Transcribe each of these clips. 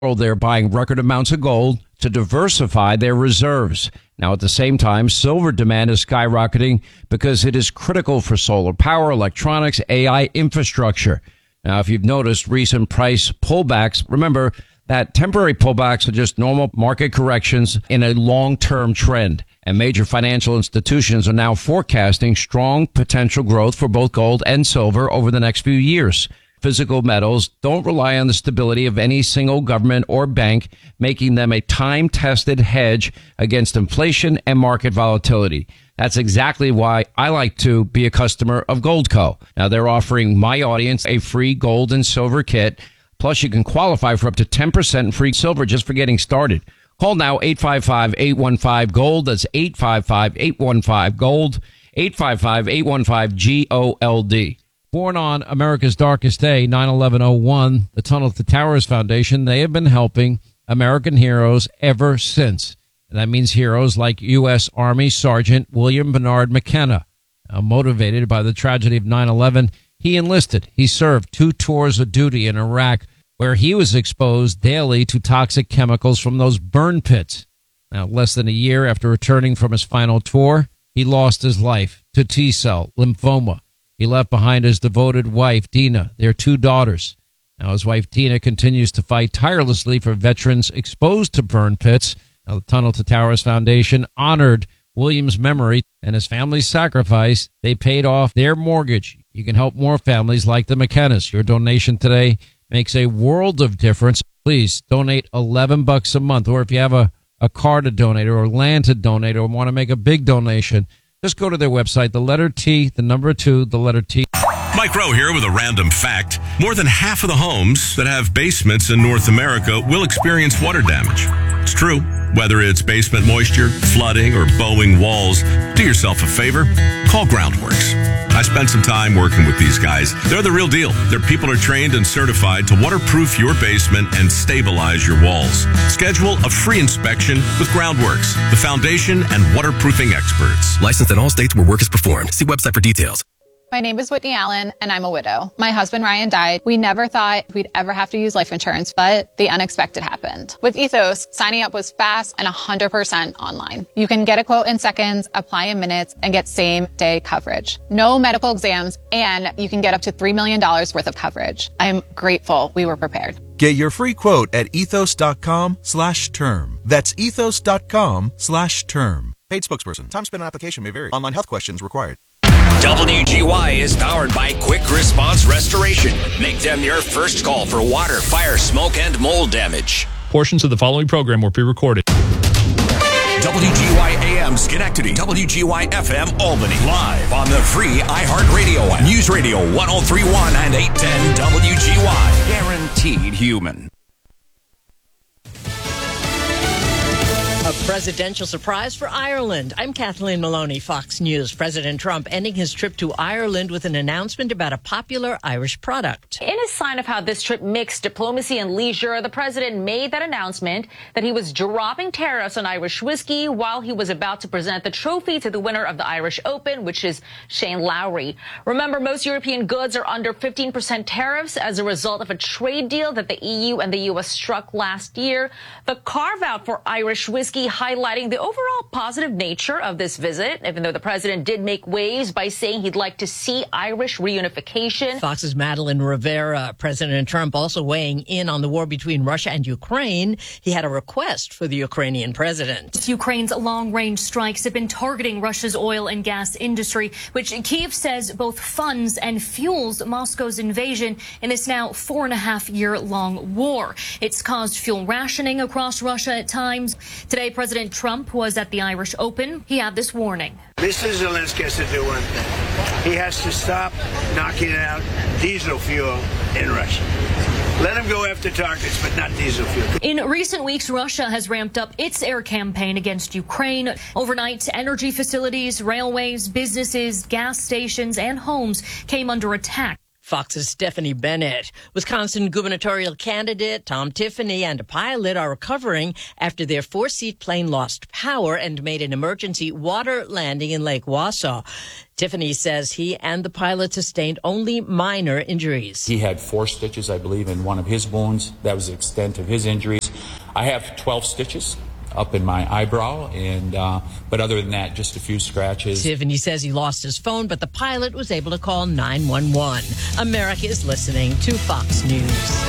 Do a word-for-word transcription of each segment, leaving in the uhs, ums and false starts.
Well, they're buying record amounts of gold to diversify their reserves. Now, at the same time, silver demand is skyrocketing because it is critical for solar power, electronics, A I infrastructure. Now, if you've noticed recent price pullbacks, remember that temporary pullbacks are just normal market corrections in a long-term trend. And major financial institutions are now forecasting strong potential growth for both gold and silver over the next few years. Physical metals don't rely on the stability of any single government or bank, making them a time-tested hedge against inflation and market volatility. That's exactly why I like to be a customer of Goldco. Now, they're offering my audience a free gold and silver kit. Plus, you can qualify for up to ten percent free silver just for getting started. Call now, eight five five, eight one five, GOLD. That's eight five five, eight one five, GOLD, eight five five, eight one five, G O L D. Born on America's darkest day, nine eleven oh one, the Tunnel to Towers Foundation, they have been helping American heroes ever since. And that means heroes like U S. Army Sergeant William Bernard McKenna. Now, motivated by the tragedy of nine eleven, he enlisted. He served two tours of duty in Iraq, where he was exposed daily to toxic chemicals from those burn pits. Now, less than a year after returning from his final tour, he lost his life to T-cell lymphoma. He left behind his devoted wife, Dina, their two daughters. Now, his wife, Dina, continues to fight tirelessly for veterans exposed to burn pits. Now, the Tunnel to Towers Foundation honored William's memory and his family's sacrifice. They paid off their mortgage. You can help more families like the McKennas. Your donation today makes a world of difference. Please donate eleven bucks a month, or if you have a, a car to donate or land to donate or want to make a big donation, just go to their website, the letter T, the number two, the letter T. Mike Rowe here with a random fact. More than half of the homes that have basements in North America will experience water damage. It's true. Whether it's basement moisture, flooding, or bowing walls, do yourself a favor. Call Groundworks. I spent some time working with these guys. They're the real deal. Their people are trained and certified to waterproof your basement and stabilize your walls. Schedule a free inspection with Groundworks, the foundation and waterproofing experts. Licensed in all states where work is performed. See website for details. My name is Whitney Allen, and I'm a widow. My husband, Ryan, died. We never thought we'd ever have to use life insurance, but the unexpected happened. With Ethos, signing up was fast and one hundred percent online. You can get a quote in seconds, apply in minutes, and get same-day coverage. No medical exams, and you can get up to three million dollars worth of coverage. I'm grateful we were prepared. Get your free quote at ethos.com slash term. That's ethos.com slash term. Paid spokesperson. Time spent on application may vary. Online health questions required. W G Y is powered by Quick Response Restoration. Make them your first call for water, fire, smoke, and mold damage. Portions of the following program were pre-recorded. W G Y A M Schenectady, W G Y F M Albany. Live on the free iHeartRadio app. News Radio one oh three point one and eight ten W G Y. Guaranteed human. A presidential surprise for Ireland. I'm Kathleen Maloney, Fox News. President Trump ending his trip to Ireland with an announcement about a popular Irish product. In a sign of how this trip mixed diplomacy and leisure, the president made that announcement that he was dropping tariffs on Irish whiskey while he was about to present the trophy to the winner of the Irish Open, which is Shane Lowry. Remember, most European goods are under fifteen percent tariffs as a result of a trade deal that the E U and the U S struck last year. The carve-out for Irish whiskey highlighting the overall positive nature of this visit, even though the president did make waves by saying he'd like to see Irish reunification. Fox's Madeline Rivera. President Trump also weighing in on the war between Russia and Ukraine. He had a request for the Ukrainian president. Ukraine's long-range strikes have been targeting Russia's oil and gas industry, which Kyiv says both funds and fuels Moscow's invasion in this now four and a half year long war. It's caused fuel rationing across Russia at times. Today, President Trump was at the Irish Open. He had this warning. Mister Zelensky has to do one thing. He has to stop knocking out diesel fuel in Russia. Let him go after targets, but not diesel fuel. In recent weeks, Russia has ramped up its air campaign against Ukraine. Overnight, energy facilities, railways, businesses, gas stations, and homes came under attack. Fox's Stephanie Bennett. Wisconsin gubernatorial candidate Tom Tiffany and a pilot are recovering after their four-seat plane lost power and made an emergency water landing in Lake Wausau. Tiffany says he and the pilot sustained only minor injuries. He had four stitches, I believe, in one of his wounds. That was the extent of his injuries. I have twelve stitches up in my eyebrow, and uh, but other than that, just a few scratches. Tiffany says he lost his phone, but the pilot was able to call nine one one. America is listening to Fox News.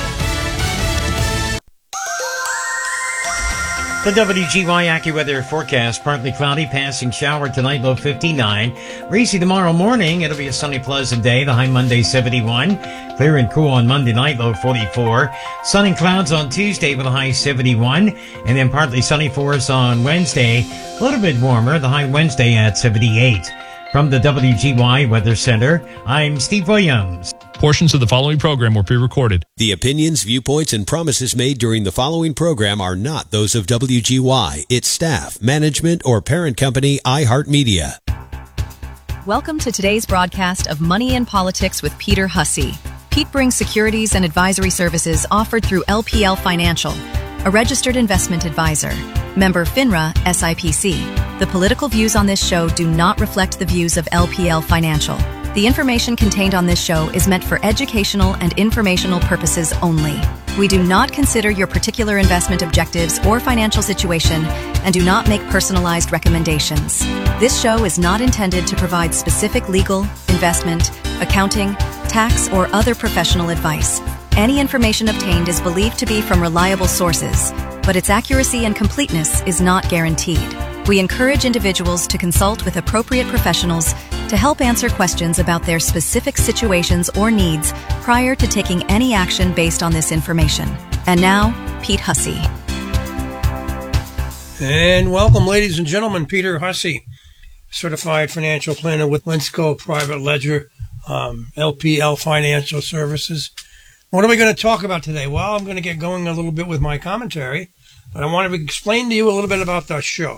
The W G Y AccuWeather forecast, partly cloudy, passing shower tonight, low fifty-nine. Breezy tomorrow morning, it'll be a sunny, pleasant day, the high Monday seventy-one. Clear and cool on Monday night, low forty-four. Sun and clouds on Tuesday with a high seventy-one. And then partly sunny for us on Wednesday, a little bit warmer, the high Wednesday at seventy-eight. From the W G Y Weather Center, I'm Steve Williams. Portions of the following program were pre-recorded. The opinions, viewpoints, and promises made during the following program are not those of W G Y, its staff, management, or parent company, iHeartMedia. Welcome to today's broadcast of Money in Politics with Peter Hussey. Pete brings securities and advisory services offered through L P L Financial, a registered investment advisor. Member FINRA S I P C. The political views on this show do not reflect the views of L P L Financial. The information contained on this show is meant for educational and informational purposes only. We do not consider your particular investment objectives or financial situation and do not make personalized recommendations. This show is not intended to provide specific legal, investment, accounting, tax, or other professional advice. Any information obtained is believed to be from reliable sources, but its accuracy and completeness is not guaranteed. We encourage individuals to consult with appropriate professionals to help answer questions about their specific situations or needs prior to taking any action based on this information. And now, Pete Hussey. And welcome, ladies and gentlemen, Peter Hussey, certified financial planner with Linsco Private Ledger, um, L P L Financial Services. What are we going to talk about today? Well, I'm going to get going a little bit with my commentary, but I want to explain to you a little bit about the show.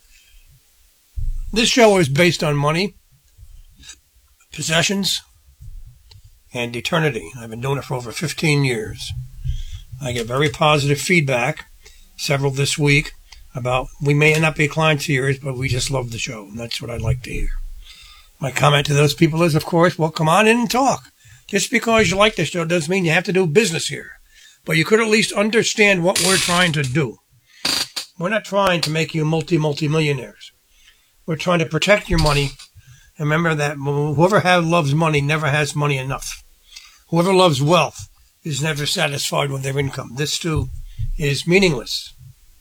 This show is based on money, possessions, and eternity. I've been doing it for over fifteen years. I get very positive feedback, several this week, about we may not be clients of yours, but we just love the show, and that's what I'd like to hear. My comment to those people is, of course, well, come on in and talk. Just because you like the show doesn't mean you have to do business here. But you could at least understand what we're trying to do. We're not trying to make you multi, multi-millionaires. We're trying to protect your money. Remember that whoever has, loves money never has money enough. Whoever loves wealth is never satisfied with their income. This, too, is meaningless.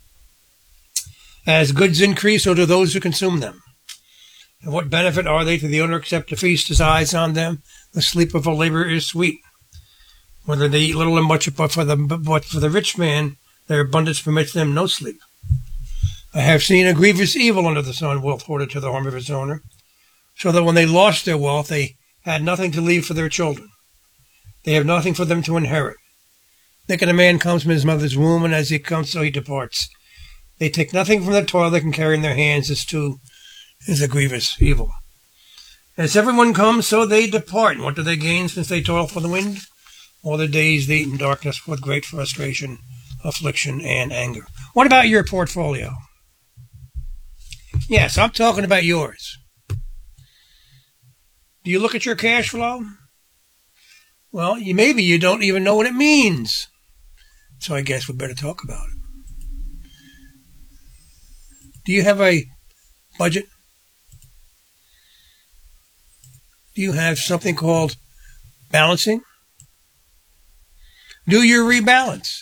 As goods increase, so do those who consume them. And what benefit are they to the owner except to feast his eyes on them? The sleep of a laborer is sweet. Whether they eat little or much, but for the, but for the rich man, their abundance permits them no sleep. I have seen a grievous evil under the sun, wealth hoarded to the harm of its owner, so that when they lost their wealth, they had nothing to leave for their children. They have nothing for them to inherit. Think of a man comes from his mother's womb, and as he comes, so he departs. They take nothing from the toil they can carry in their hands. This, too, is a grievous evil. As everyone comes, so they depart. And what do they gain since they toil for the wind? All their days they eat in darkness with great frustration, affliction, and anger. What about your portfolio? Yes, I'm talking about yours. Do you look at your cash flow? Well, you, maybe you don't even know what it means. So I guess we better talk about it. Do you have a budget? Do you have something called balancing? Do you rebalance?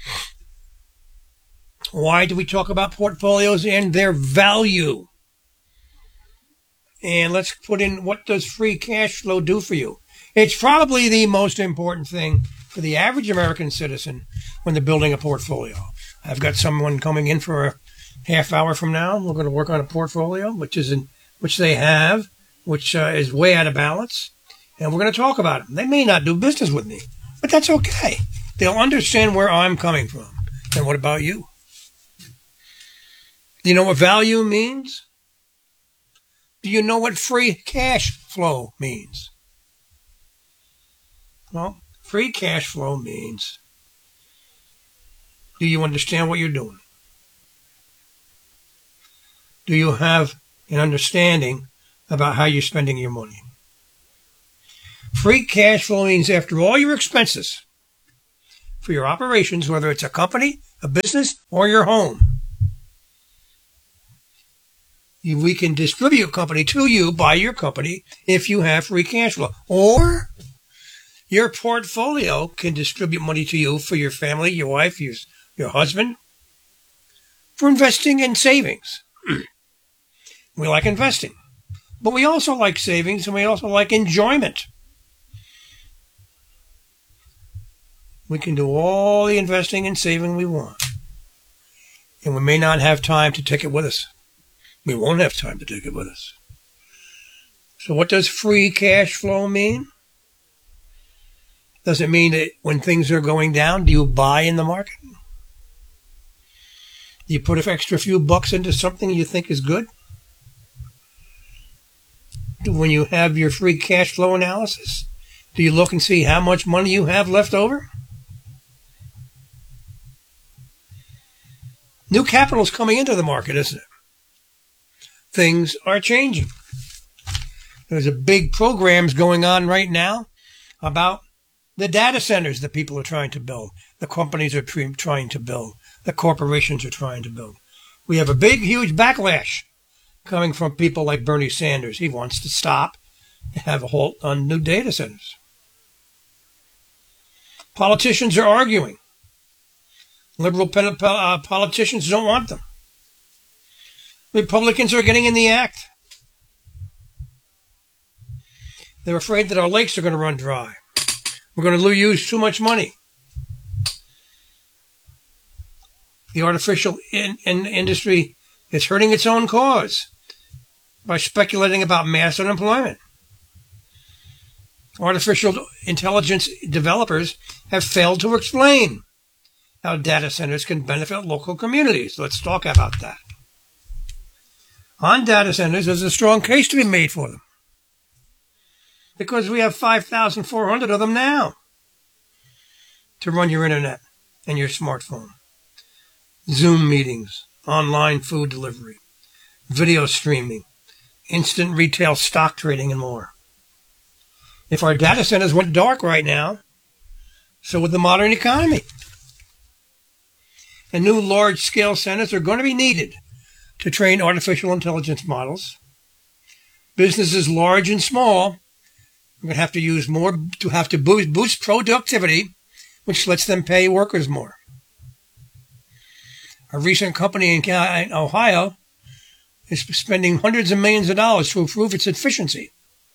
Why do we talk about portfolios and their value? And let's put in, what does free cash flow do for you? It's probably the most important thing for the average American citizen when they're building a portfolio. I've got someone coming in for a half hour from now. We're going to work on a portfolio, which is in, which they have, which uh, is way out of balance. And we're going to talk about it. They may not do business with me, but that's okay. They'll understand where I'm coming from. And what about you? Do you know what value means? Do you know what free cash flow means? Well, free cash flow means, do you understand what you're doing? Do you have an understanding about how you're spending your money? Free cash flow means after all your expenses for your operations, whether it's a company, a business, or your home, we can distribute company to you by your company if you have free cash flow. Or your portfolio can distribute money to you for your family, your wife, your, your husband, for investing in savings. We like investing, but we also like savings, and we also like enjoyment. We can do all the investing and saving we want, and we may not have time to take it with us. We won't have time to take it with us. So what does free cash flow mean? Does it mean that when things are going down, do you buy in the market? Do you put an extra few bucks into something you think is good? When you have your free cash flow analysis, do you look and see how much money you have left over? New capital is coming into the market, isn't it? Things are changing. There's a big programs going on right now about the data centers that people are trying to build, the companies are trying to build, the corporations are trying to build. We have a big, huge backlash coming from people like Bernie Sanders. He wants to stop and have a halt on new data centers. Politicians are arguing. Liberal uh, politicians don't want them. Republicans are getting in the act. They're afraid that our lakes are going to run dry. We're going to use too much money. The artificial in, in industry is hurting its own cause by speculating about mass unemployment. Artificial intelligence developers have failed to explain how data centers can benefit local communities. Let's talk about that. On data centers, there's a strong case to be made for them, because we have five thousand four hundred of them now to run your internet and your smartphone. Zoom meetings, online food delivery, video streaming, instant retail stock trading, and more. If our data centers went dark right now, so would the modern economy. And new large-scale centers are going to be needed to train artificial intelligence models. Businesses large and small are going to have to use more to have to boost, boost productivity, which lets them pay workers more. A recent company in Ohio is spending hundreds of millions of dollars to improve its efficiency.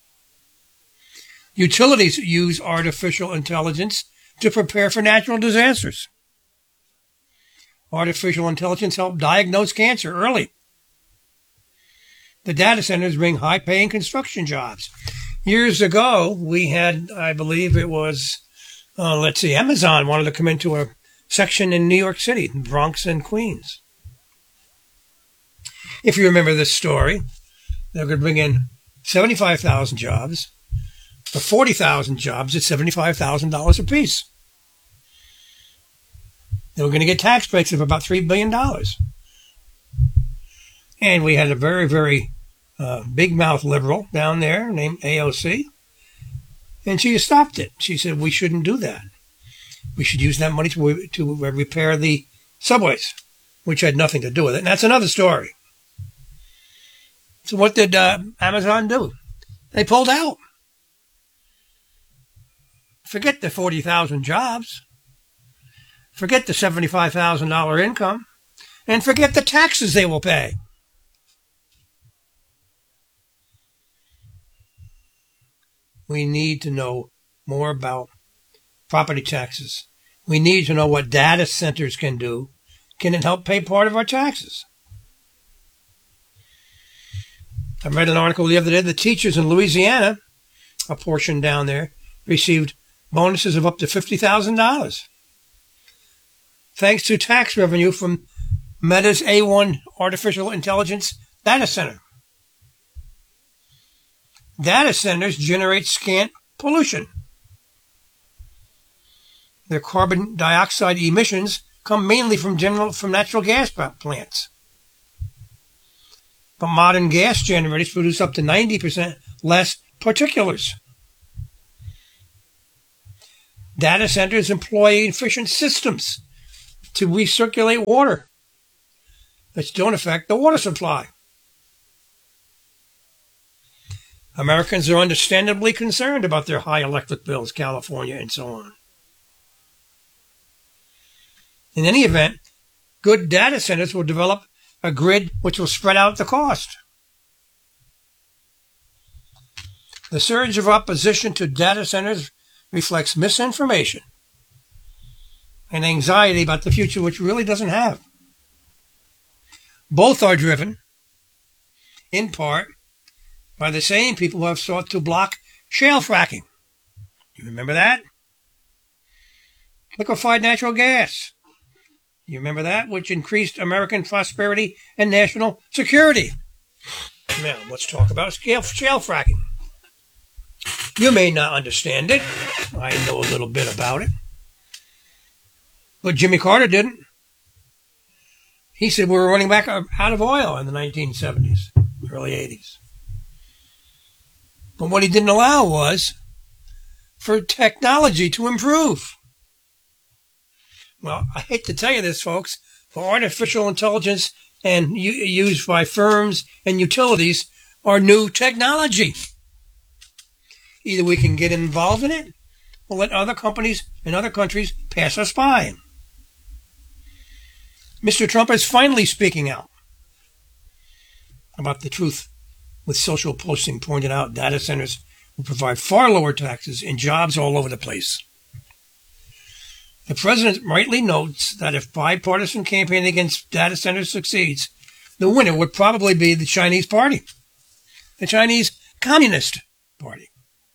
Utilities use artificial intelligence to prepare for natural disasters. Artificial intelligence helps diagnose cancer early. The data centers bring high-paying construction jobs. Years ago, we had, I believe it was, uh, let's see, Amazon wanted to come into a section in New York City, Bronx and Queens. If you remember this story, they're going to bring in seventy-five thousand jobs for forty thousand jobs at seventy-five thousand dollars apiece. They were going to get tax breaks of about three billion dollars. And we had a very, very uh, big-mouth liberal down there named A O C. And she stopped it. She said, we shouldn't do that. We should use that money to, to repair the subways, which had nothing to do with it. And that's another story. So what did uh, Amazon do? They pulled out. Forget the forty thousand jobs. Forget the seventy-five thousand dollars income, and forget the taxes they will pay. We need to know more about property taxes. We need to know what data centers can do. Can it help pay part of our taxes? I read an article the other day. The teachers in Louisiana, a portion down there, received bonuses of up to fifty thousand dollars. Thanks to tax revenue from Meta's A one artificial intelligence data center. Data centers generate scant pollution. Their carbon dioxide emissions come mainly from general from natural gas plants. But modern gas generators produce up to ninety percent less particulates. Data centers employ efficient systems to recirculate water that don't affect the water supply. Americans are understandably concerned about their high electric bills, California, and so on. In any event, good data centers will develop a grid which will spread out the cost. The surge of opposition to data centers reflects misinformation and anxiety about the future, which really doesn't have. Both are driven, in part, by the same people who have sought to block shale fracking. You remember that? Liquefied natural gas. You remember that, which increased American prosperity and national security. Now, let's talk about shale, shale fracking. You may not understand it. I know a little bit about it. But Jimmy Carter didn't. He said we were running back out of oil in the nineteen seventies, early eighties. But what he didn't allow was for technology to improve. Well, I hate to tell you this, folks, but artificial intelligence and u- used by firms and utilities are new technology. Either we can get involved in it or let other companies and other countries pass us by. Mister Trump is finally speaking out about the truth, with Social Posting pointed out data centers will provide far lower taxes and jobs all over the place. The president rightly notes that if bipartisan campaign against data centers succeeds, the winner would probably be the Chinese Party, the Chinese Communist Party.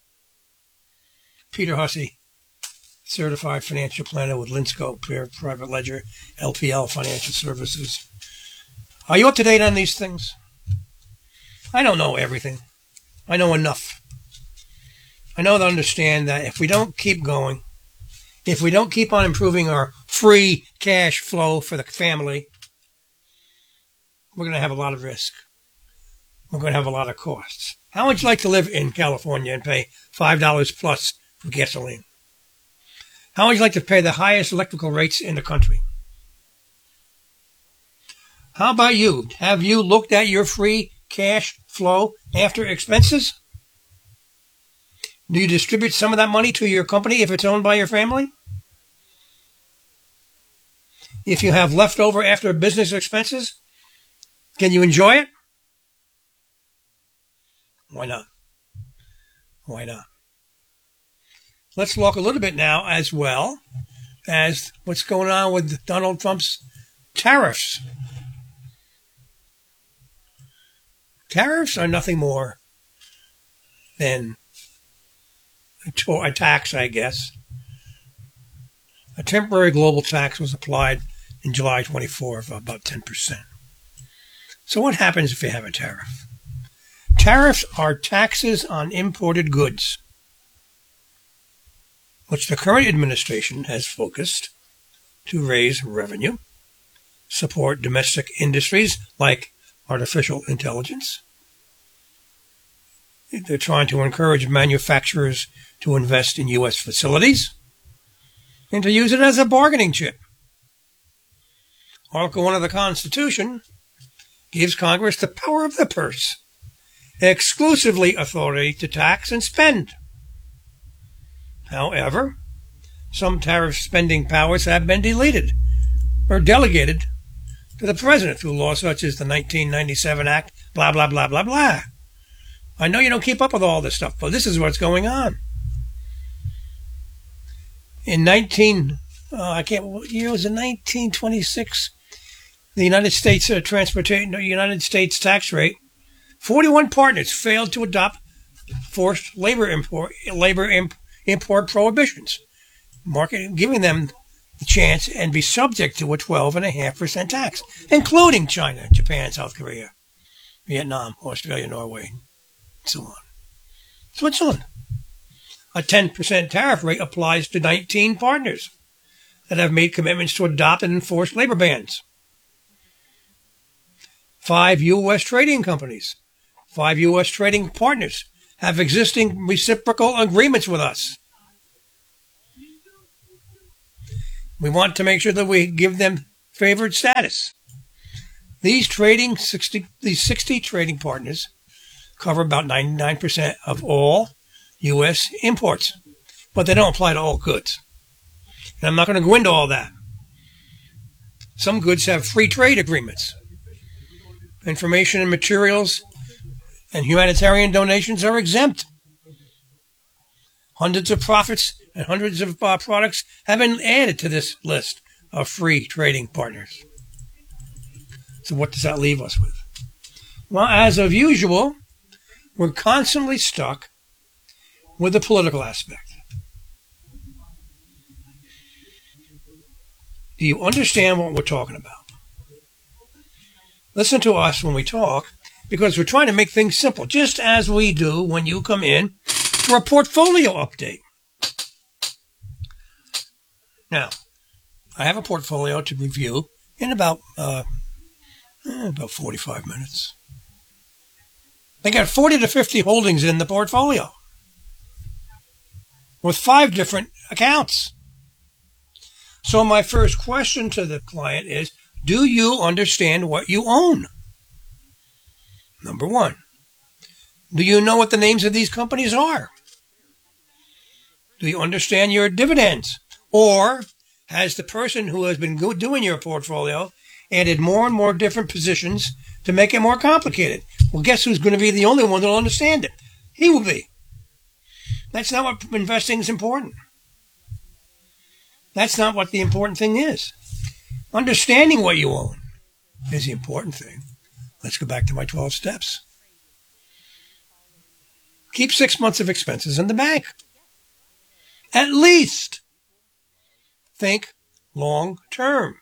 Peter Hussey, certified financial planner with Linsco Private Ledger, L P L Financial Services. Are you up to date on these things? I don't know everything. I know enough. I know to understand that if we don't keep going, if we don't keep on improving our free cash flow for the family, we're going to have a lot of risk. We're going to have a lot of costs. How would you like to live in California and pay five dollars plus for gasoline? How would you like to pay the highest electrical rates in the country? How about you? Have you looked at your free cash flow after expenses? Do you distribute some of that money to your company if it's owned by your family? If you have leftover after business expenses, can you enjoy it? Why not? Why not? Let's talk a little bit now as well as what's going on with Donald Trump's tariffs. Tariffs are nothing more than a, to- a tax, I guess. A temporary global tax was applied in July twenty-fourth of about ten percent. So what happens if you have a tariff? Tariffs are taxes on imported goods, which the current administration has focused to raise revenue, support domestic industries like artificial intelligence. They're trying to encourage manufacturers to invest in U S facilities and to use it as a bargaining chip. Article one of the Constitution gives Congress the power of the purse, exclusively authority to tax and spend. However, some tariff spending powers have been deleted or delegated to the president through laws such as the nineteen ninety-seven Act, blah, blah, blah, blah, blah. I know you don't keep up with all this stuff, but this is what's going on. In nineteen, uh, I can't, what year was it, nineteen twenty-six, the United States uh, Transportation, no, United States tax rate, forty-one partners failed to adopt forced labor import, labor imp, import prohibitions, market, giving them the chance and be subject to a twelve point five percent tax, including China, Japan, South Korea, Vietnam, Australia, Norway, and so on. Switzerland. A ten percent tariff rate applies to nineteen partners. that have made commitments to adopt and enforce labor bans. Five U S trading companies, five U S trading partners have existing reciprocal agreements with us. We want to make sure that we give them favored status. These trading sixty, these sixty trading partners cover about ninety-nine percent of all U S imports, but they don't apply to all goods. And I'm not going to go into all that. Some goods have free trade agreements. Information and materials and humanitarian donations are exempt. Hundreds of profits and hundreds of uh, products have been added to this list of free trading partners. So what does that leave us with? Well, as of usual, we're constantly stuck with the political aspect. Do you understand what we're talking about? Listen to us when we talk, because we're trying to make things simple, just as we do when you come in for a portfolio update. Now, I have a portfolio to review in about uh, eh, about forty-five minutes. I got forty to fifty holdings in the portfolio with five different accounts. So my first question to the client is, do you understand what you own? Number one, do you know what the names of these companies are? Do you understand your dividends? Or has the person who has been doing your portfolio added more and more different positions to make it more complicated? Well, guess who's going to be the only one that will understand it? He will be. That's not what investing is important. That's not what the important thing is. Understanding what you own is the important thing. Let's go back to my twelve steps. Keep six months of expenses in the bank. At least. Think long term.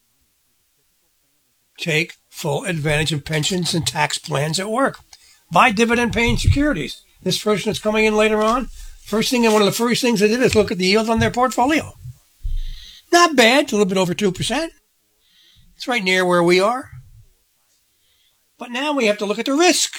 Take full advantage of pensions and tax plans at work. Buy dividend paying securities. This person that's coming in later on, first thing and one of the first things they did is look at the yield on their portfolio. Not bad, a little bit over two percent. It's right near where we are. But now we have to look at the risk.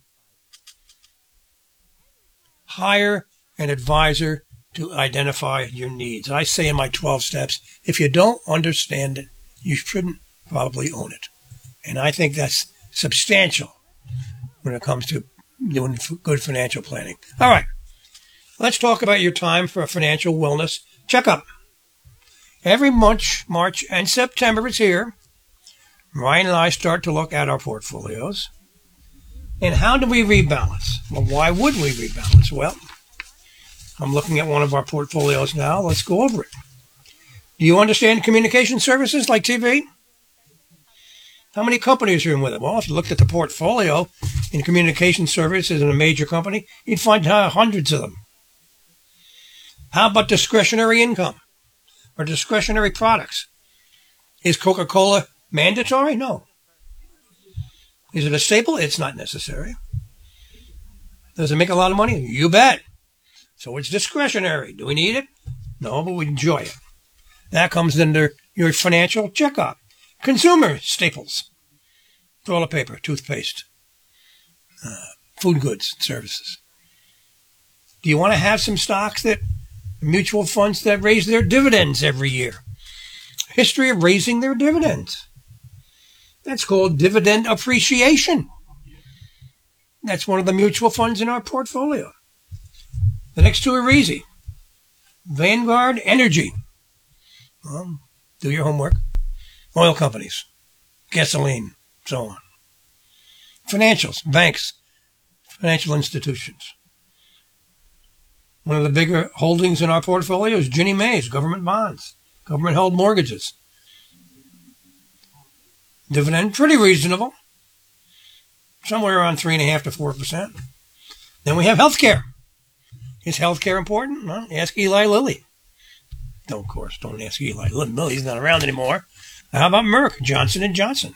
Hire an advisor to identify your needs. I say in my twelve steps, if you don't understand it, you shouldn't probably own it. And I think that's substantial when it comes to doing good financial planning. All right, let's talk about your time for a financial wellness checkup. Every March, March and September is here. Ryan and I start to look at our portfolios. And how do we rebalance? Well, why would we rebalance? Well, I'm looking at one of our portfolios now. Let's go over it. Do you understand communication services like T V? How many companies are in with it? Well, if you looked at the portfolio in communication services in a major company, you'd find uh, hundreds of them. How about discretionary income or discretionary products? Is Coca-Cola mandatory? No. Is it a staple? It's not necessary. Does it make a lot of money? You bet. So it's discretionary. Do we need it? No, but we enjoy it. That comes under your financial checkup. Consumer staples. Toilet paper, toothpaste, uh, food goods, services. Do you want to have some stocks that, mutual funds that raise their dividends every year? History of raising their dividends. That's called dividend appreciation. That's one of the mutual funds in our portfolio. The next two are easy. Vanguard Energy. Well, do your homework. Oil companies, gasoline, so on. Financials, banks, financial institutions. One of the bigger holdings in our portfolio is Ginnie Mae's government bonds, government-held mortgages. Dividend, pretty reasonable, somewhere around three point five to four percent. Then we have healthcare. Is healthcare important? Well, ask Eli Lilly. No, of course, don't ask Eli Lilly. He's not around anymore. How about Merck, Johnson and Johnson?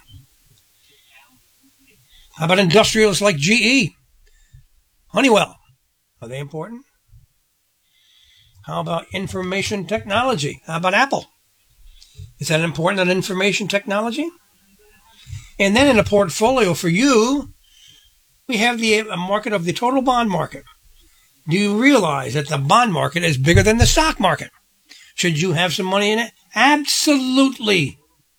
How about industrials like G E? Honeywell, are they important? How about information technology? How about Apple? Is that important on information technology? And then in a portfolio for you, we have the market of the total bond market. Do you realize that the bond market is bigger than the stock market? Should you have some money in it? Absolutely.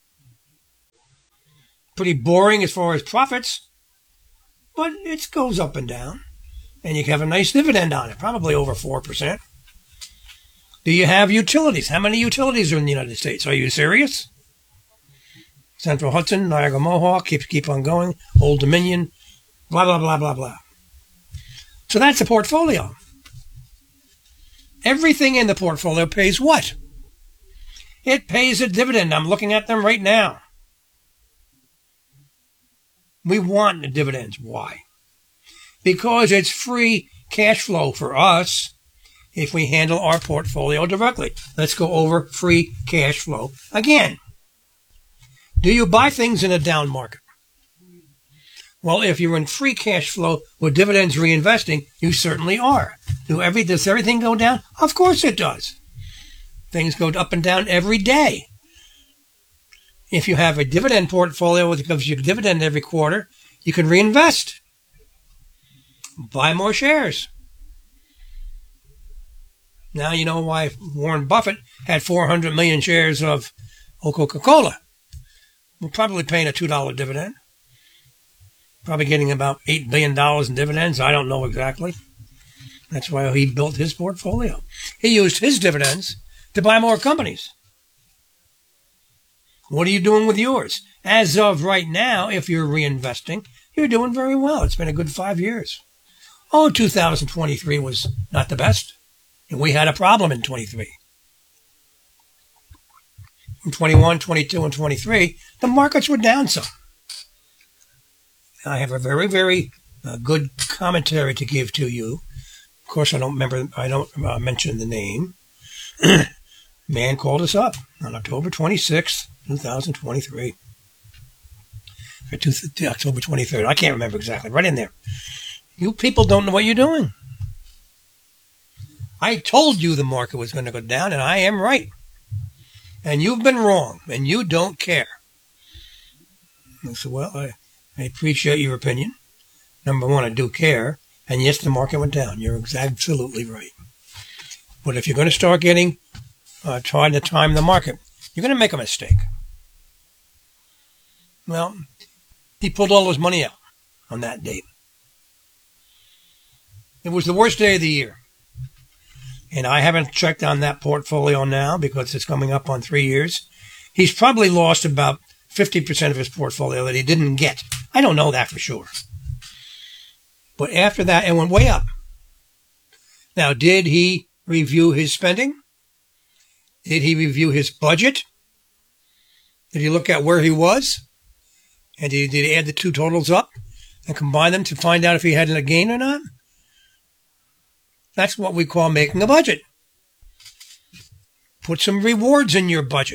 Pretty boring as far as profits, but it goes up and down. And you can have a nice dividend on it, probably over four percent. Do you have utilities? How many utilities are in the United States? Are you serious? Central Hudson, Niagara Mohawk, keep, keep on going, Old Dominion, blah, blah, blah, blah, blah. So that's a portfolio. Everything in the portfolio pays what? It pays a dividend. I'm looking at them right now. We want the dividends. Why? Because it's free cash flow for us if we handle our portfolio directly. Let's go over free cash flow again. Do you buy things in a down market? Well, if you're in free cash flow with dividends reinvesting, you certainly are. Do every, does everything go down? Of course it does. Things go up and down every day. If you have a dividend portfolio that gives you a dividend every quarter, you can reinvest. Buy more shares. Now you know why Warren Buffett had four hundred million shares of Coca-Cola. We're probably paying a two dollar dividend. Probably getting about eight billion dollars in dividends. I don't know exactly. That's why he built his portfolio. He used his dividends to buy more companies. What are you doing with yours? As of right now, if you're reinvesting, you're doing very well. It's been a good five years. Oh, two thousand twenty-three was not the best. And we had a problem in twenty-three. In twenty-one, twenty-two, and twenty-three, the markets were down some. I have a very, very uh, good commentary to give to you. Of course, I don't remember, I don't uh, mention the name. Man called us up on October twenty-sixth, twenty twenty-three. Or two, October twenty-third. I can't remember exactly. Right in there. You people don't know what you're doing. I told you the market was going to go down, and I am right. And you've been wrong, and you don't care. I said, well, I, I appreciate your opinion. Number one, I do care. And yes, the market went down. You're absolutely right. But if you're going to start getting, uh, trying to time the market, you're going to make a mistake. Well, he pulled all his money out on that date. It was the worst day of the year. And I haven't checked on that portfolio now because it's coming up on three years. He's probably lost about fifty percent of his portfolio that he didn't get. I don't know that for sure. But after that, it went way up. Now, did he review his spending? Did he review his budget? Did he look at where he was? And did he, did he add the two totals up and combine them to find out if he had a gain or not? That's what we call making a budget. Put some rewards in your budget.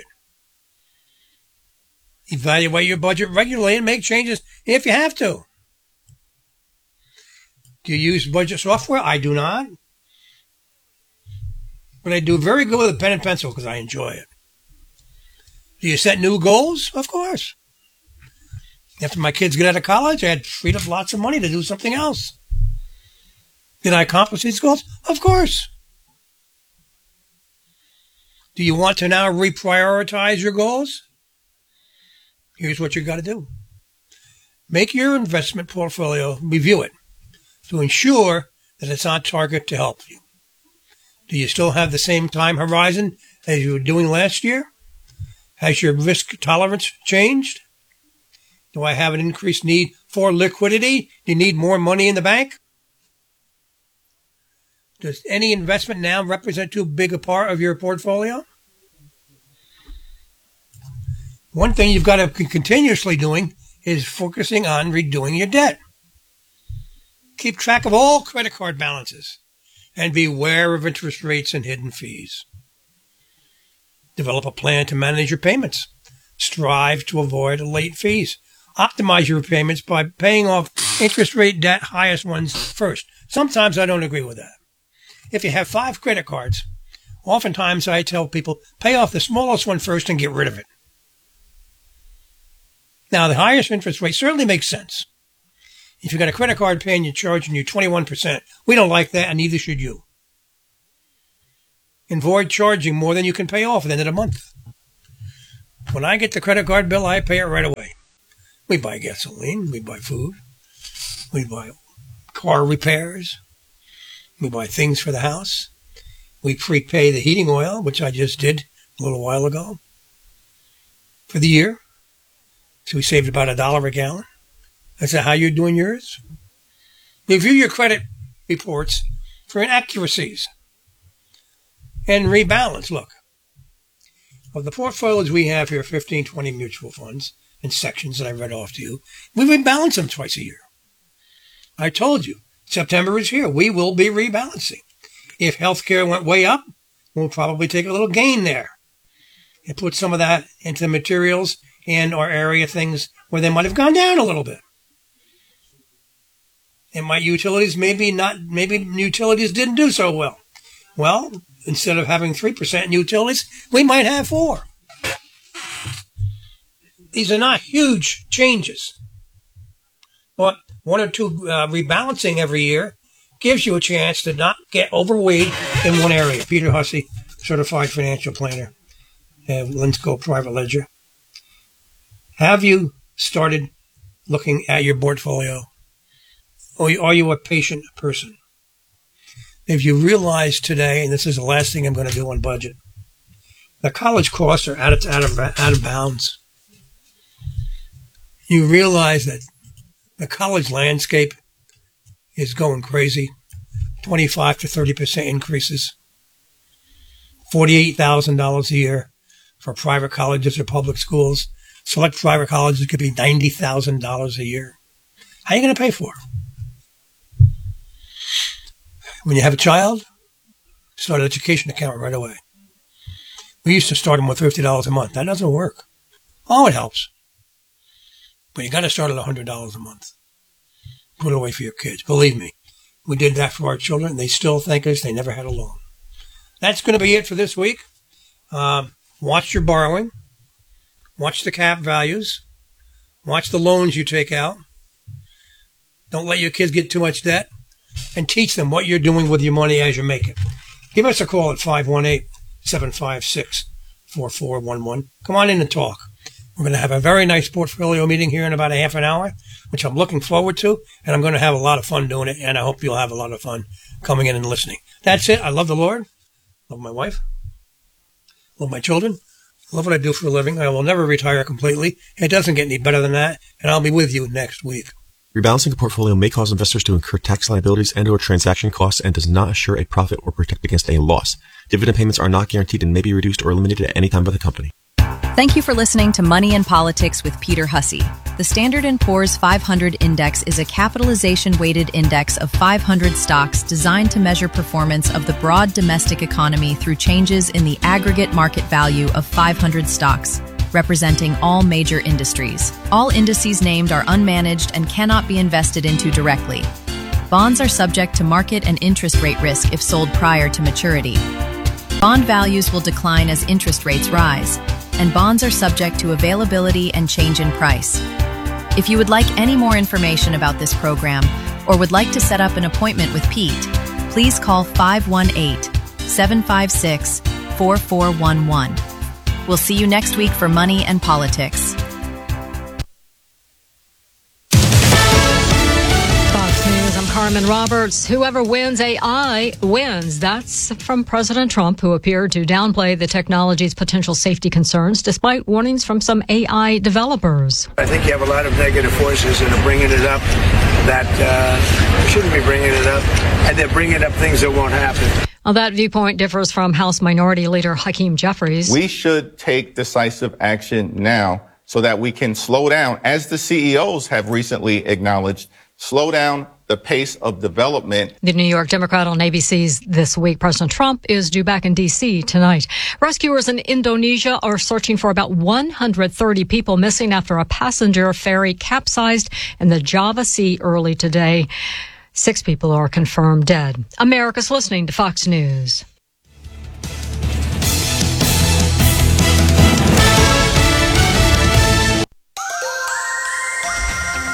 Evaluate your budget regularly and make changes if you have to. Do you use budget software? I do not. But I do very good with a pen and pencil because I enjoy it. Do you set new goals? Of course. After my kids get out of college, I had freed up lots of money to do something else. Did I accomplish these goals? Of course. Do you want to now reprioritize your goals? Here's what you got to do. Make your investment portfolio, review it, to ensure that it's on target to help you. Do you still have the same time horizon as you were doing last year? Has your risk tolerance changed? Do I have an increased need for liquidity? Do you need more money in the bank? Does any investment now represent too big a part of your portfolio? One thing you've got to be continuously doing is focusing on redoing your debt. Keep track of all credit card balances and beware of interest rates and hidden fees. Develop a plan to manage your payments. Strive to avoid late fees. Optimize your payments by paying off interest rate debt highest ones first. Sometimes I don't agree with that. If you have five credit cards, oftentimes I tell people, pay off the smallest one first and get rid of it. Now, the highest interest rate certainly makes sense. If you've got a credit card paying you charging you twenty-one percent, we don't like that, and neither should you. And avoid charging more than you can pay off at the end of the month. When I get the credit card bill, I pay it right away. We buy gasoline, we buy food, we buy car repairs, we buy things for the house. We prepay the heating oil, which I just did a little while ago, for the year. So we saved about a dollar a gallon. Is that how you're doing yours? Review your credit reports for inaccuracies and rebalance. Look, of the portfolios we have here, fifteen, twenty mutual funds and sections that I read off to you, we rebalance them twice a year. I told you, September is here. We will be rebalancing. If healthcare went way up, we'll probably take a little gain there and put some of that into the materials and our area things where they might have gone down a little bit. And my utilities, maybe not, maybe utilities didn't do so well. Well, instead of having three percent in utilities, we might have four. These are not huge changes. But one or two uh, rebalancing every year gives you a chance to not get overweight in one area. Peter Hussey, Certified Financial Planner, uh, Linsco Private Ledger. Have you started looking at your portfolio? Or are you a patient person? If you realize today, and this is the last thing I'm going to do on budget, the college costs are out of, out of, out of bounds. You realize that the college landscape is going crazy. twenty-five to thirty percent increases. forty-eight thousand dollars a year for private colleges or public schools. Select private colleges could be ninety thousand dollars a year. How are you going to pay for it? When you have a child, start an education account right away. We used to start them with fifty dollars a month. That doesn't work. Oh, it helps. But you got to start at one hundred dollars a month. Put it away for your kids. Believe me, we did that for our children, and they still thank us they never had a loan. That's going to be it for this week. Um, watch your borrowing. Watch the cap values. Watch the loans you take out. Don't let your kids get too much debt. And teach them what you're doing with your money as you make it. Give us a call at five one eight, seven five six, four four one one. Come on in and talk. We're going to have a very nice portfolio meeting here in about a half an hour, which I'm looking forward to, and I'm going to have a lot of fun doing it, and I hope you'll have a lot of fun coming in and listening. That's it. I love the Lord. Love my wife. Love my children. Love what I do for a living. I will never retire completely. It doesn't get any better than that, and I'll be with you next week. Rebalancing a portfolio may cause investors to incur tax liabilities and or transaction costs and does not assure a profit or protect against a loss. Dividend payments are not guaranteed and may be reduced or eliminated at any time by the company. Thank you for listening to Money and Politics with Peter Hussey. The Standard and Poor's five hundred Index is a capitalization-weighted index of five hundred stocks designed to measure performance of the broad domestic economy through changes in the aggregate market value of five hundred stocks, representing all major industries. All indices named are unmanaged and cannot be invested into directly. Bonds are subject to market and interest rate risk if sold prior to maturity. Bond values will decline as interest rates rise, and bonds are subject to availability and change in price. If you would like any more information about this program or would like to set up an appointment with Pete, please call five one eight, seven five six, four four one one. We'll see you next week for Money and Politics. Fox News, I'm Carmen Roberts. Whoever wins A I wins. That's from President Trump, who appeared to downplay the technology's potential safety concerns despite warnings from some A I developers. I think you have a lot of negative forces that are bringing it up that uh, shouldn't be bringing it up, and they're bringing up things that won't happen. Well, that viewpoint differs from House Minority Leader Hakeem Jeffries. We should take decisive action now so that we can slow down, as the C E Os have recently acknowledged, slow down the pace of development. The New York Democrat on A B C's This Week. President Trump is due back in D C tonight. Rescuers in Indonesia are searching for about one hundred thirty people missing after a passenger ferry capsized in the Java Sea early today. Six people are confirmed dead. America's listening to Fox News.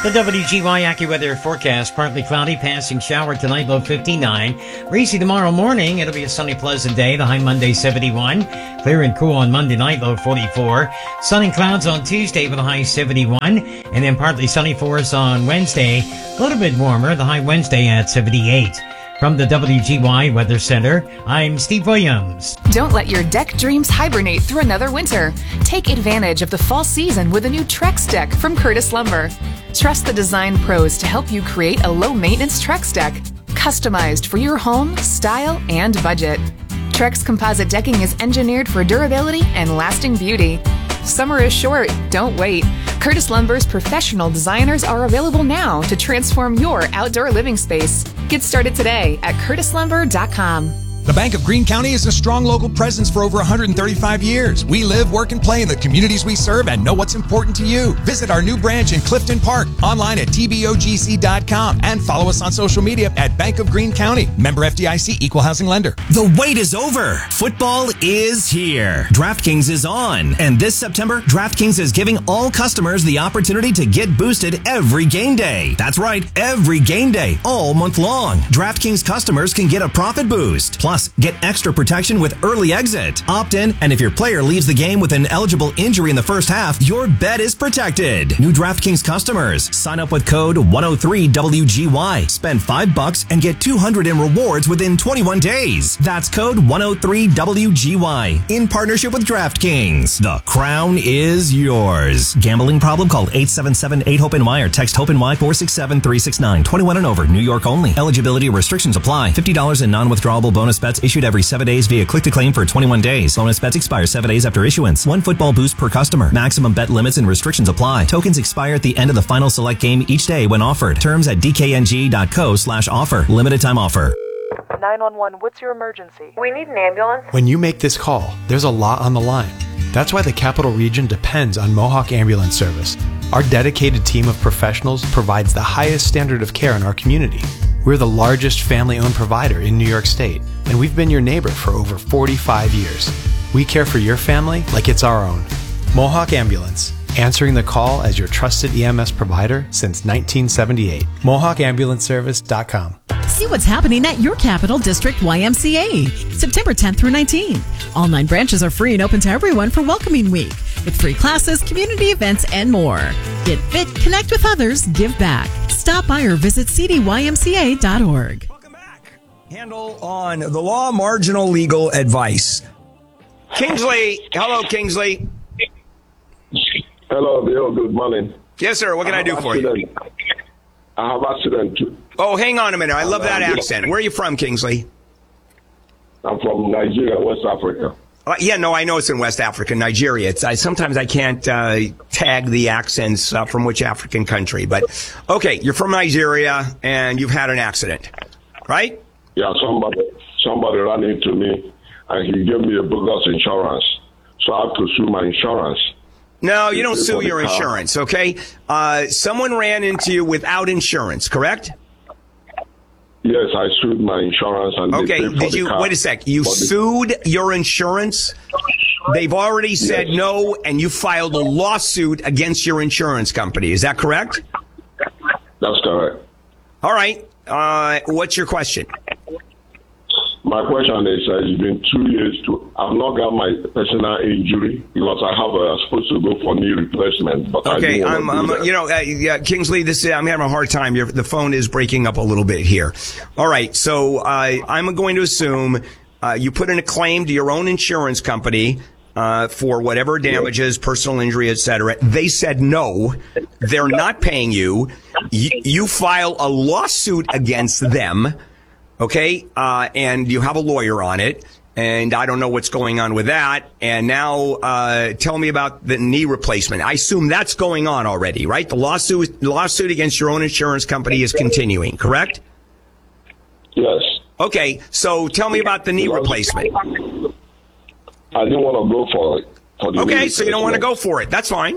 The W G Y AccuWeather forecast, partly cloudy, passing shower tonight, low fifty-nine. Breezy tomorrow morning, it'll be a sunny, pleasant day, the high Monday seventy-one. Clear and cool on Monday night, low forty-four. Sun and clouds on Tuesday with a high seventy-one. And then partly sunny for us on Wednesday, a little bit warmer, the high Wednesday at seventy-eight. From the W G Y Weather Center, I'm Steve Williams. Don't let your deck dreams hibernate through another winter. Take advantage of the fall season with a new Trex deck from Curtis Lumber. Trust the design pros to help you create a low-maintenance Trex deck, customized for your home, style, and budget. Trex composite decking is engineered for durability and lasting beauty. Summer is short. Don't wait. Curtis Lumber's professional designers are available now to transform your outdoor living space. Get started today at curtis lumber dot com. The Bank of Greene County is a strong local presence for over one hundred thirty-five years. We live, work, and play in the communities we serve and know what's important to you. Visit our new branch in Clifton Park, online at T B O G C dot com, and follow us on social media at Bank of Greene County. Member F D I C, Equal Housing Lender. The wait is over. Football is here. DraftKings is on. And this September, DraftKings is giving all customers the opportunity to get boosted every game day. That's right, every game day, all month long. DraftKings customers can get a profit boost. Plus, get extra protection with early exit. Opt in, and if your player leaves the game with an eligible injury in the first half, your bet is protected. New DraftKings customers, sign up with code one oh three W G Y. Spend five bucks and get two hundred in rewards within twenty-one days. That's code one oh three W G Y. In partnership with DraftKings. The crown is yours. Gambling problem? Call eight seven seven eight hope N Y or text HOPE-NY four six seven three six nine. twenty-one and over. New York only. Eligibility restrictions apply. fifty dollars in non-withdrawable bonus bets issued every seven days via click to claim for twenty-one days. Bonus bets expire seven days after issuance. One football boost per customer. Maximum bet limits and restrictions apply. Tokens expire at the end of the final select game each day when offered. Terms at d k n g dot co slash offer. Limited time offer. nine one one, what's your emergency? We need an ambulance. When you make this call, there's a lot on the line. That's why the Capital Region depends on Mohawk Ambulance Service. Our dedicated team of professionals provides the highest standard of care in our community. We're the largest family-owned provider in New York State, and we've been your neighbor for over forty-five years. We care for your family like it's our own. Mohawk Ambulance, answering the call as your trusted E M S provider since nineteen seventy-eight. Mohawk Ambulance Service dot com. See what's happening at your Capital District Y M C A, September tenth through nineteenth. All nine branches are free and open to everyone for Welcoming Week, with free classes, community events, and more. Get fit, connect with others, give back. Stop by or visit c d y m c a dot org. Handle on the law, marginal legal advice. Kingsley, hello, Kingsley. Hello, Bill. Good morning. Yes, sir. What can I, I do for accident. you? I have accident too. Oh, hang on a minute. I love that accent. Where are you from, Kingsley? I'm from Nigeria, West Africa. Uh, yeah, no, I know it's in West Africa, Nigeria. It's I, sometimes I can't uh, tag the accents uh, from which African country, but okay, you're from Nigeria and you've had an accident, right? Yeah, somebody somebody ran into me and he gave me a bogus insurance, so I have to sue my insurance. No, you don't sue your insurance, okay? Uh, someone ran into you without insurance, correct? Yes, I sued my insurance. And okay, they paid for did the you, car. wait a sec, you sued your insurance? They've already said yes. no, and you filed a lawsuit against your insurance company. Is that correct? That's correct. All right. Uh, what's your question? My question is, uh, it's been two years to, I've not got my personal injury because I have uh, supposed to go for knee replacement. But okay, I I'm, I'm you know, uh, yeah, Kingsley, this I'm having a hard time. Your, the phone is breaking up a little bit here. All right, so uh, I'm going to assume uh, you put in a claim to your own insurance company uh, for whatever damages, yeah. personal injury, et cetera. They said no, they're not paying you. You, you file a lawsuit against them. Okay, uh, and you have a lawyer on it, and I don't know what's going on with that. And now, uh, tell me about the knee replacement. I assume that's going on already, right? The lawsuit, the lawsuit against your own insurance company is continuing, correct? Yes. Okay, so tell me about the knee replacement. I didn't want to go for it. For the okay, so you don't want to go for it. That's fine.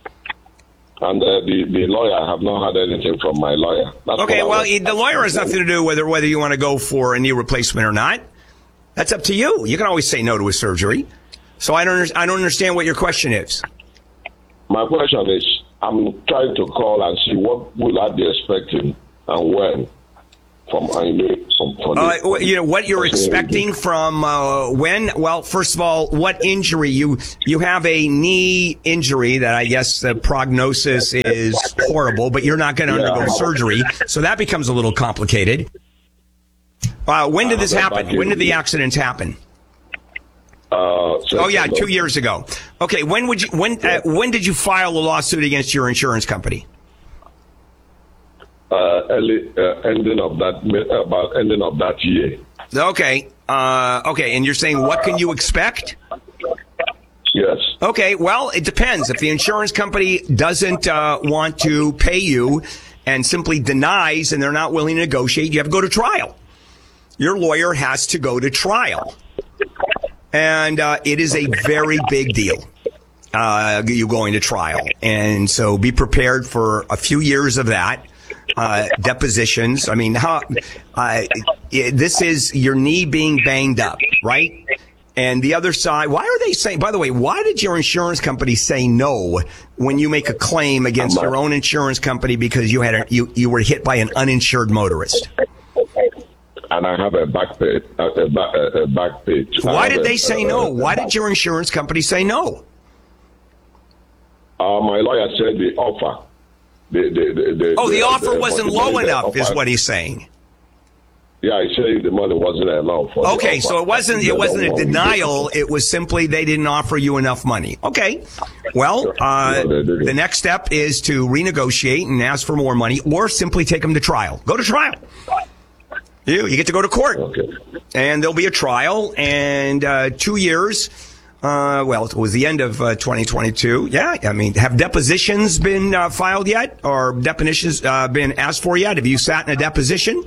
And uh, the, the lawyer, I have not had anything from my lawyer. That's okay, well, the lawyer has nothing to do with whether, whether you want to go for a knee replacement or not. That's up to you. You can always say no to a surgery. So I don't, I don't understand what your question is. My question is, I'm trying to call and see what will I be expecting and when from I know from, from Uh, the, you know what you're from the- expecting from uh, when? Well, first of all, what injury you you have a knee injury that I guess the prognosis is horrible, but you're not going to Yeah. undergo surgery, so that becomes a little complicated. Uh, when did this I have a happen? back When did the injury. accident happen? Uh, Oh yeah, two years ago. Okay, when would you when uh, when did you file a lawsuit against your insurance company? Uh, early uh, ending of that about ending of that year. Okay, uh, okay, and you're saying what can you expect? Yes. Okay, well, it depends. If the insurance company doesn't uh, want to pay you and simply denies and they're not willing to negotiate, you have to go to trial. Your lawyer has to go to trial. And uh, it is a very big deal, uh, you going to trial. And so be prepared for a few years of that. Uh, depositions. I mean, how, uh, it, this is your knee being banged up, right? And the other side, why are they saying, by the way, why did your insurance company say no when you make a claim against your own insurance company because you had a, you, you were hit by an uninsured motorist? And I have a back page. A, a, back- a, a back page. I Why have did a- they say a- no? a- Why did your insurance company say no? Uh, my lawyer said the offer. The, the, the, the, Oh, the the- offer the- wasn't the- low the enough, is offer- what he's saying. Yeah, I said the money wasn't enough. For the Okay, offer. so it wasn't The it other wasn't a one- denial. It was simply they didn't offer you enough money. Okay, well, uh, the next step is to renegotiate and ask for more money, or simply take them to trial. Go to trial. You you get to go to court, okay. And there'll be a trial, and uh, two years. Uh, well, it was the end of uh, twenty twenty-two. Yeah, I mean, have depositions been uh, filed yet, or depositions uh, been asked for yet? Have you sat in a deposition?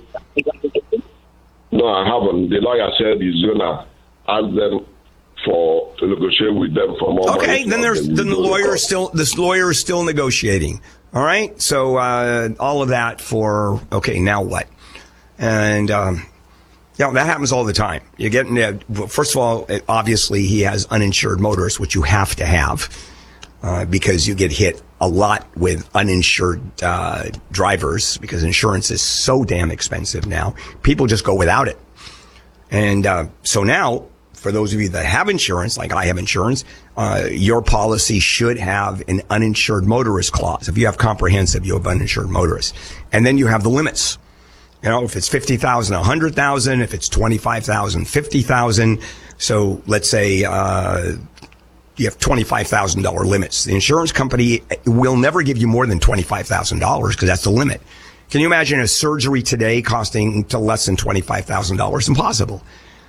No, I haven't. The lawyer said he's gonna ask them for to negotiate with them for more money. Okay, then there's then the lawyer is still this lawyer is still negotiating. All right, so uh, all of that for okay. Now what? And um, yeah, that happens all the time. You get uh, first of all, it, obviously he has uninsured motorists, which you have to have uh, because you get hit a lot with uninsured uh, drivers because insurance is so damn expensive now. People just go without it, and uh, so now. For those of you that have insurance, like I have insurance, uh, your policy should have an uninsured motorist clause. If you have comprehensive, you have uninsured motorist. And then you have the limits. You know, if it's fifty thousand, one hundred thousand, if it's twenty-five thousand, fifty thousand. So let's say, uh, you have twenty-five thousand dollars limits. The insurance company will never give you more than twenty-five thousand dollars because that's the limit. Can you imagine a surgery today costing to less than twenty-five thousand dollars? Impossible.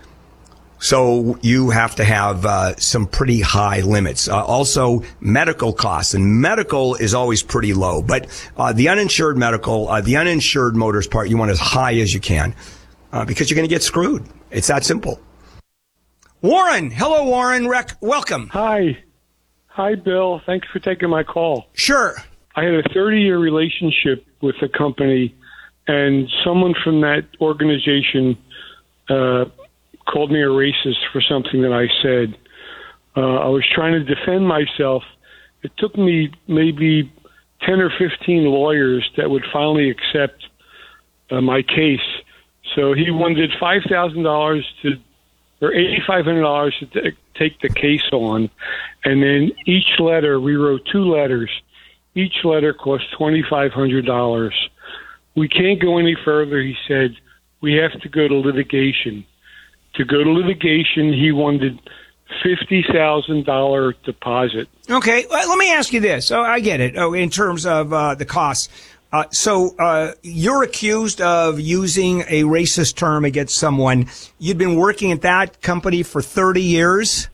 So you have to have uh, some pretty high limits. Uh, also, medical costs, and medical is always pretty low. But uh, the uninsured medical, uh, the uninsured motors part, you want as high as you can uh, because you're going to get screwed. It's that simple. Warren, hello, Warren. Rec- welcome. Hi, hi, Bill. Thanks for taking my call. Sure. I had a thirty-year relationship with a company, and someone from that organization Uh, called me a racist for something that I said. Uh, I was trying to defend myself. It took me maybe ten or fifteen lawyers that would finally accept uh, my case. So he wanted five thousand dollars to, or eight thousand five hundred dollars to t- take the case on. And then each letter, we wrote two letters. Each letter cost twenty-five hundred dollars. We can't go any further, he said. We have to go to litigation. To go to litigation, he wanted fifty thousand dollars deposit. Okay, well, let me ask you this. Oh, I get it. Oh, in terms of uh, the costs. Uh, so uh, you're accused of using a racist term against someone. You'd been working at that company for thirty years?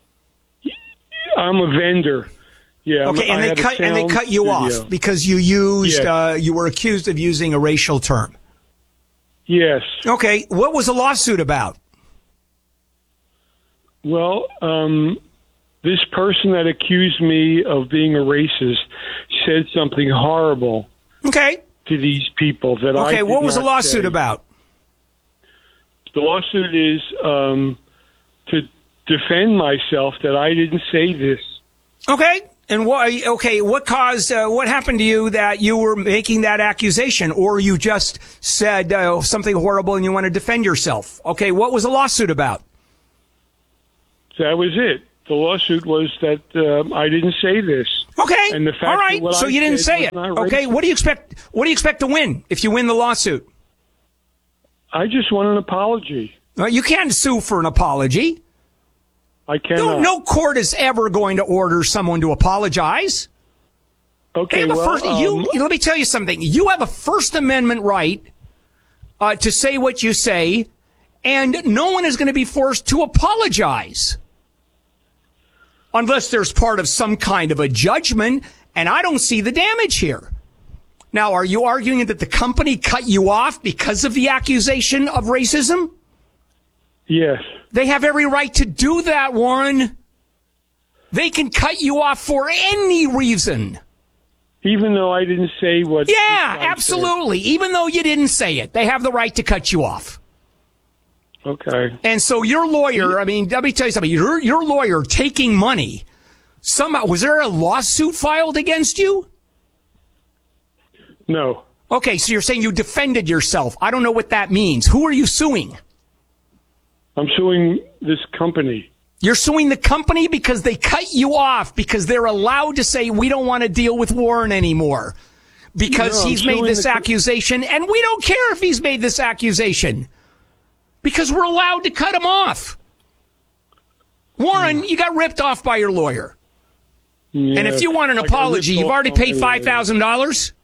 I'm a vendor. Yeah. Okay, and I they had a cut and they sound cut you studio. off because you used Yes. uh, you were accused of using a racial term. Yes. Okay, what was the lawsuit about? Well, um, this person that accused me of being a racist said something horrible. Okay. To these people that I Okay, did what was the not lawsuit say. about? The lawsuit is um, to defend myself that I didn't say this. Okay, And why? Okay, what caused? Uh, what happened to you that you were making that accusation, or you just said uh, something horrible and you want to defend yourself? Okay, what was the lawsuit about? That was it. The lawsuit was that um, I didn't say this. Okay, and the fact all right. that what So I you didn't said say was it. not Okay, racist. what do you expect? What do you expect to win if you win the lawsuit? I just want an apology. Well, you can't sue for an apology. I cannot. No, no court is ever going to order someone to apologize. Okay, They have a well, first, you, um, let me tell you something. You have a First Amendment right uh, to say what you say, and no one is going to be forced to apologize unless there's part of some kind of a judgment, and I don't see the damage here. Now, are you arguing that the company cut you off because of the accusation of racism? Yes. They have every right to do that, Warren. They can cut you off for any reason. Even though I didn't say what... Yeah, absolutely. Even though you didn't say it, they have the right to cut you off. Okay. And so your lawyer, I mean, let me tell you something. Your, your lawyer taking money, somehow, was there a lawsuit filed against you? No. Okay, so you're saying you defended yourself. I don't know what that means. Who are you suing? I'm suing this company. You're suing the company because they cut you off, because they're allowed to say, we don't want to deal with Warren anymore because No, he's I'm made suing this the co- accusation, and we don't care if he's made this accusation because we're allowed to cut him off. Warren, you got ripped off by your lawyer. Yeah, And if you want an I got apology, ripped you've off already by paid my five thousand dollars?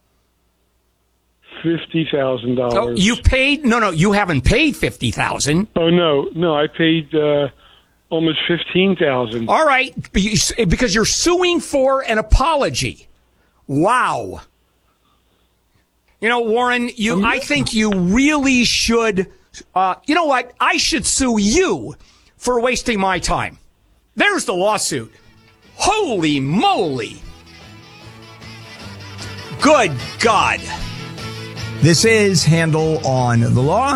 fifty thousand dollars. Oh, you paid? No, no, you haven't paid fifty thousand dollars. Oh, no. No, I paid uh, almost fifteen thousand dollars. All right, because you're suing for an apology. Wow. You know, Warren, you, I think you really should, uh, you know what? I should sue you for wasting my time. There's the lawsuit. Holy moly. Good God. This is Handel on the Law.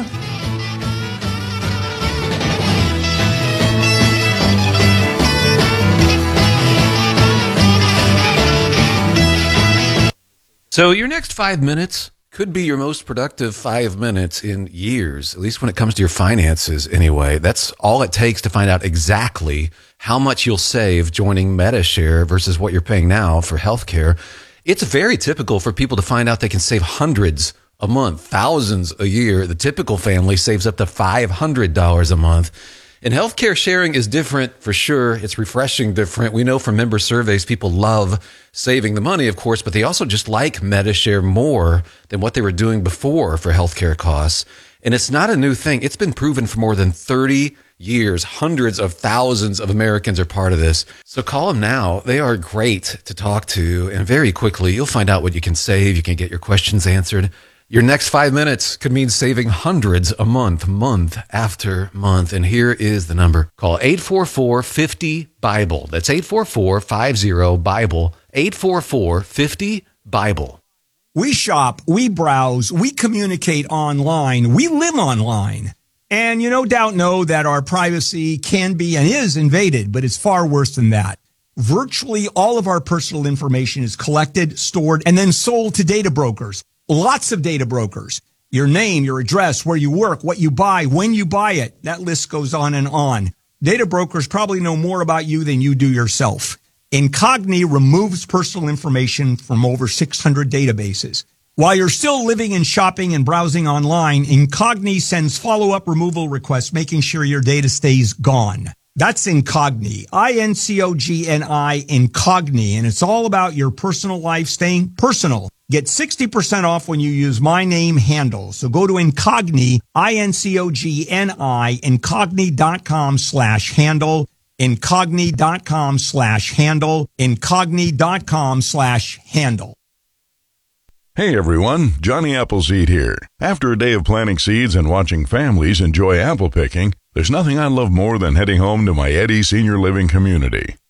So your next five minutes could be your most productive five minutes in years, at least when it comes to your finances anyway. That's all it takes to find out exactly how much you'll save joining MediShare versus what you're paying now for healthcare. It's very typical for people to find out they can save hundreds a month, thousands a year. The typical family saves up to five hundred dollars a month. And healthcare sharing is different for sure. It's refreshing different. We know from member surveys, people love saving the money, of course, but they also just like MediShare more than what they were doing before for healthcare costs. And it's not a new thing. It's been proven for more than thirty years. Hundreds of thousands of Americans are part of this. So call them now. They are great to talk to. And very quickly, you'll find out what you can save. You can get your questions answered. Your next five minutes could mean saving hundreds a month, month after month. And here is the number. Call eight four four, five zero, BIBLE. That's eight four four, five zero, BIBLE. eight four four, five zero, BIBLE. We shop, we browse, we communicate online, we live online. And you no doubt know that our privacy can be and is invaded, but it's far worse than that. Virtually all of our personal information is collected, stored, and then sold to data brokers. Lots of data brokers. Your name, your address, where you work, what you buy, when you buy it. That list goes on and on. Data brokers probably know more about you than you do yourself. Incogni removes personal information from over six hundred databases. While you're still living and shopping and browsing online, Incogni sends follow-up removal requests, making sure your data stays gone. That's Incogni, I N C O G N I, Incogni, and it's all about your personal life staying personal. Get sixty percent off when you use my name Handel. So go to Incogni, I N C O G N I, incogni.com slash Handel, incogni.com slash Handel, incogni.com slash Handel. Hey everyone, Johnny Appleseed here. After a day of planting seeds and watching families enjoy apple picking, there's nothing I love more than heading home to my Eddy Senior Living community.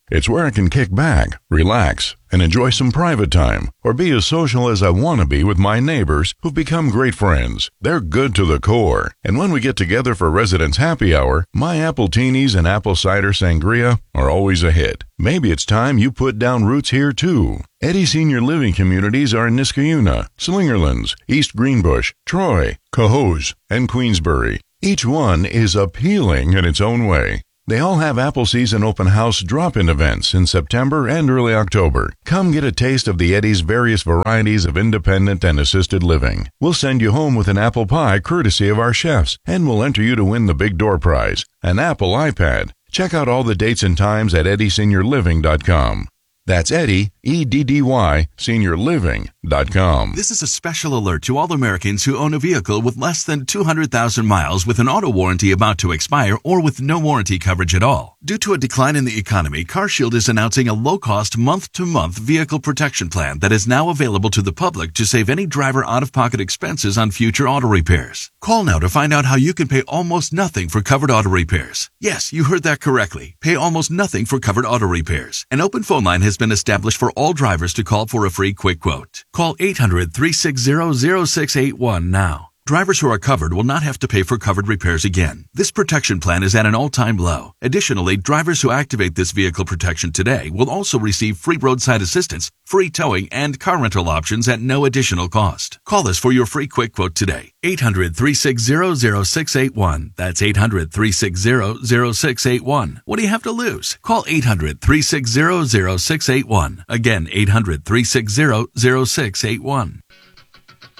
It's where I can kick back, relax, and enjoy some private time, or be as social as I want to be with my neighbors who've become great friends. They're good to the core. And when we get together for Residents Happy Hour, my apple teenies and apple cider sangria are always a hit. Maybe it's time you put down roots here too. Eddy Senior Living Communities are in Niskayuna, Slingerlands, East Greenbush, Troy, Cohoes, and Queensbury. Each one is appealing in its own way. They all have Apple Season Open House drop-in events in September and early October. Come get a taste of the Eddy's various varieties of independent and assisted living. We'll send you home with an apple pie courtesy of our chefs, and we'll enter you to win the big door prize, an Apple iPad. Check out all the dates and times at eddy senior living dot com. That's Eddy, E D D Y, senior living dot com. This is a special alert to all Americans who own a vehicle with less than two hundred thousand miles with an auto warranty about to expire or with no warranty coverage at all. Due to a decline in the economy, CarShield is announcing a low-cost month-to-month vehicle protection plan that is now available to the public to save any driver out-of-pocket expenses on future auto repairs. Call now to find out how you can pay almost nothing for covered auto repairs. Yes, you heard that correctly. Pay almost nothing for covered auto repairs. An open phone line has been established for all drivers to call for a free quick quote. Call eight hundred, three six zero, zero six eight one now. Drivers who are covered will not have to pay for covered repairs again. This protection plan is at an all-time low. Additionally, drivers who activate this vehicle protection today will also receive free roadside assistance, free towing, and car rental options at no additional cost. Call us for your free quick quote today. eight hundred, three six zero, zero six eight one. That's eight hundred, three six zero, zero six eight one. What do you have to lose? Call eight hundred, three six zero, zero six eight one. Again, eight hundred, three six zero, zero six eight one.